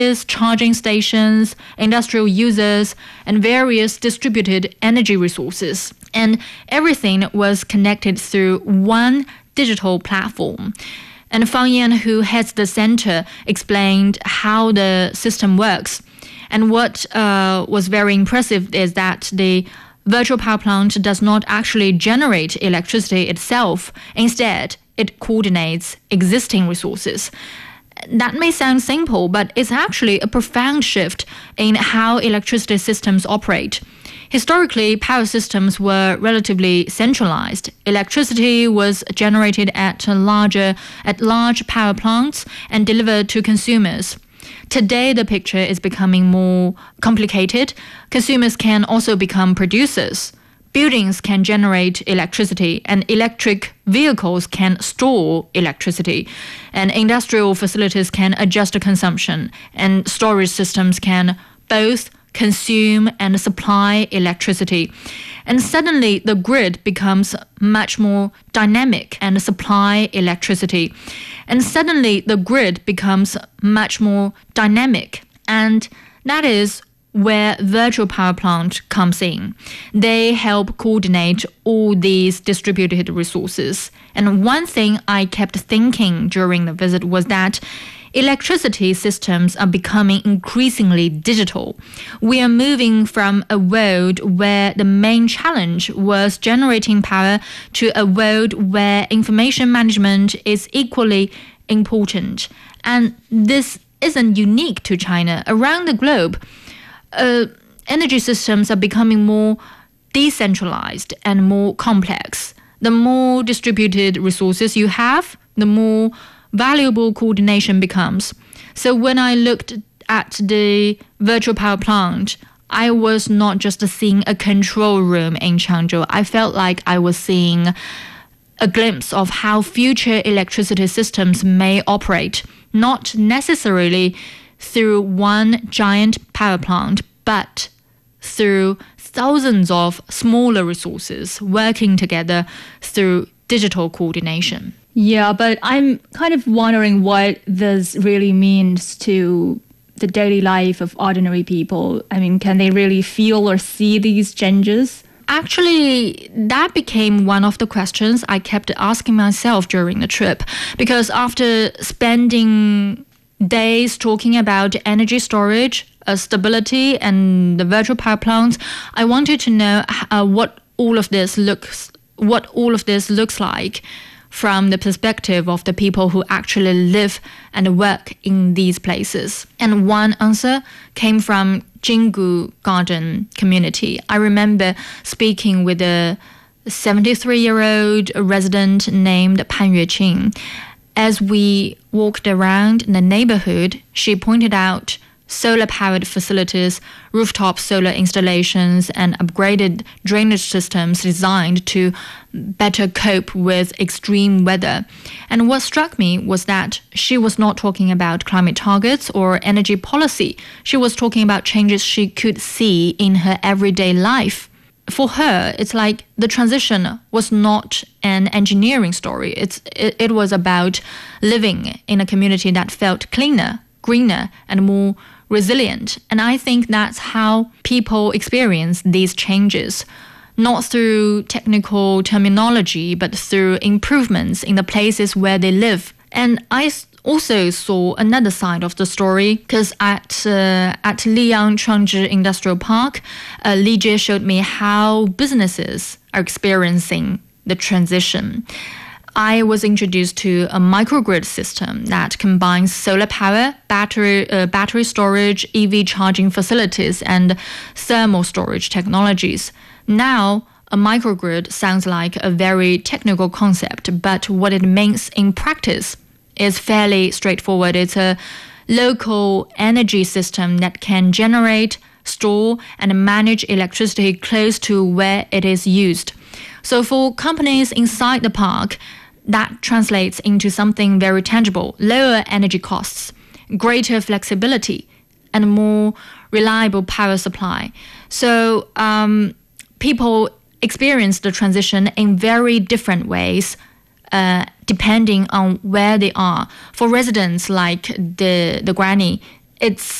charging stations, industrial users, and various distributed energy resources. And everything was connected through one digital platform. And Fang Yan, who heads the center, explained how the system works. And what was very impressive is that the virtual power plant does not actually generate electricity itself. Instead, it coordinates existing resources. That may sound simple, but it's actually a profound shift in how electricity systems operate. Historically, power systems were relatively centralized. Electricity was generated at large power plants and delivered to consumers. Today, the picture is becoming more complicated. Consumers can also become producers. Buildings can generate electricity, and electric vehicles can store electricity, and industrial facilities can adjust the consumption, and storage systems can both consume and supply electricity. And suddenly the grid becomes much more dynamic and supply electricity. And suddenly the grid becomes much more dynamic. And that is where virtual power plant comes in. They help coordinate all these distributed resources. And one thing I kept thinking during the visit was that electricity systems are becoming increasingly digital. We are moving from a world where the main challenge was generating power to a world where information management is equally important. And this isn't unique to China. Around the globe, energy systems are becoming more decentralized and more complex. The more distributed resources you have, the more valuable coordination becomes. So when I looked at the virtual power plant, I was not just seeing a control room in Changzhou. I felt like I was seeing a glimpse of how future electricity systems may operate, not necessarily through one giant power plant, but through thousands of smaller resources working together through digital coordination. Yeah, but I'm kind of wondering what this really means to the daily life of ordinary people. I mean, can they really feel or see these changes? Actually, that became one of the questions I kept asking myself during the trip, because after spending days talking about energy storage, stability, and the virtual power plants, I wanted to know what all of this looks like from the perspective of the people who actually live and work in these places. And one answer came from Jinggu Garden community. I remember speaking with a 73-year-old resident named Pan Yueqing. As we walked around the neighborhood, she pointed out solar-powered facilities, rooftop solar installations, and upgraded drainage systems designed to better cope with extreme weather. And what struck me was that she was not talking about climate targets or energy policy. She was talking about changes she could see in her everyday life. For her, it's like the transition was not an engineering story. It was about living in a community that felt cleaner, greener, and more resilient. And I think that's how people experience these changes, not through technical terminology, but through improvements in the places where they live. And I also saw another side of the story, because at Liyang Changzhi Industrial Park, Li Jie showed me how businesses are experiencing the transition. I was introduced to a microgrid system that combines solar power, battery storage, EV charging facilities, and thermal storage technologies. Now, a microgrid sounds like a very technical concept, but what it means in practice is fairly straightforward. It's a local energy system that can generate, store, and manage electricity close to where it is used. So for companies inside the park, that translates into something very tangible: lower energy costs, greater flexibility, and more reliable power supply. So people experience the transition in very different ways, depending on where they are. For residents like the granny it's